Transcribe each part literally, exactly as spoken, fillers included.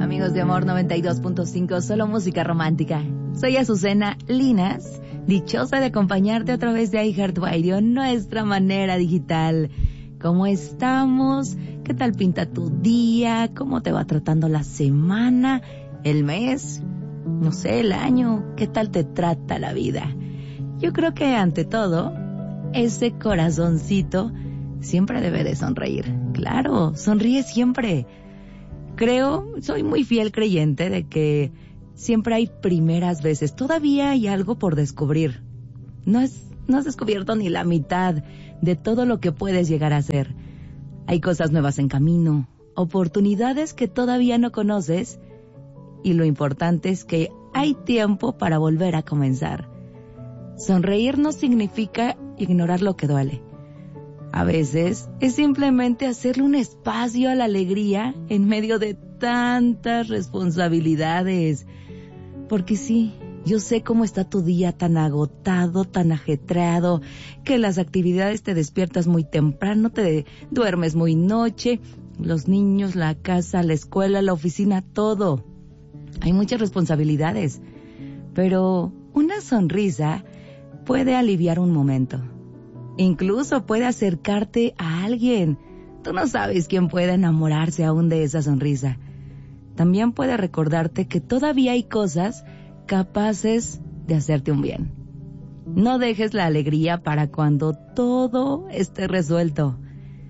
Amigos de Amor noventa y dos punto cinco, solo música romántica. Soy Azucena Linas, dichosa de acompañarte a través de iHeartRadio, nuestra manera digital. ¿Cómo estamos? ¿Qué tal pinta tu día? ¿Cómo te va tratando la semana? ¿El mes? No sé, el año. ¿Qué tal te trata la vida? Yo creo que ante todo, ese corazoncito siempre debe de sonreír. Claro, sonríe siempre. Creo, soy muy fiel creyente de que siempre hay primeras veces. Todavía hay algo por descubrir. No es, no has descubierto ni la mitad de todo lo que puedes llegar a ser. Hay cosas nuevas en camino, oportunidades que todavía no conoces, y lo importante es que hay tiempo para volver a comenzar. Sonreír no significa ignorar lo que duele. A veces es simplemente hacerle un espacio a la alegría en medio de tantas responsabilidades. Porque sí, yo sé cómo está tu día tan agotado, tan ajetreado, que las actividades te despiertas muy temprano, te duermes muy noche, los niños, la casa, la escuela, la oficina, todo. Hay muchas responsabilidades, pero una sonrisa puede aliviar un momento. Incluso puede acercarte a alguien. Tú no sabes quién puede enamorarse aún de esa sonrisa. También puede recordarte que todavía hay cosas capaces de hacerte un bien. No dejes la alegría para cuando todo esté resuelto.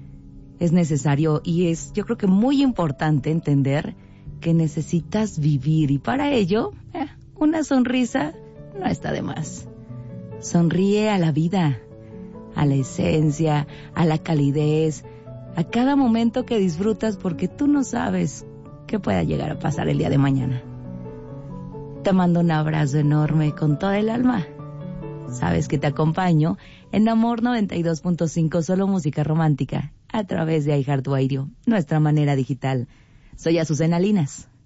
Es necesario y es, yo creo que muy importante entender que necesitas vivir, y para ello, eh, una sonrisa no está de más. Sonríe a la vida, a la esencia, a la calidez, a cada momento que disfrutas, porque tú no sabes qué pueda llegar a pasar el día de mañana. Te mando un abrazo enorme con toda el alma. Sabes que te acompaño en Amor noventa y dos punto cinco, solo música romántica, a través de iHeartRadio, nuestra manera digital. Soy Azucena Linas.